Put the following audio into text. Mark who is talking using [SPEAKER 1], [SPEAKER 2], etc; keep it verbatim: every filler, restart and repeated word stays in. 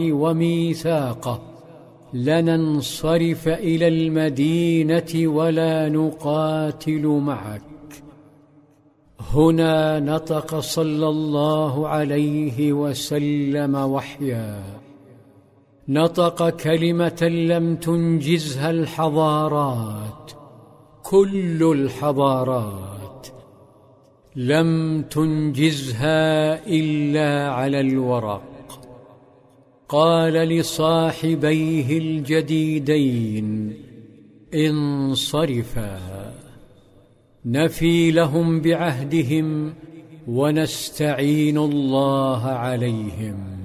[SPEAKER 1] وميثاقه لننصرف إلى المدينة ولا نقاتل معك. هنا نطق صلى الله عليه وسلم وحيا، نطق كلمة لم تنجزها الحضارات، كل الحضارات لم تنجزها إلا على الورق. قال لصاحبيه الجديدين: انصرفا، نفي لهم بعهدهم ونستعين الله عليهم.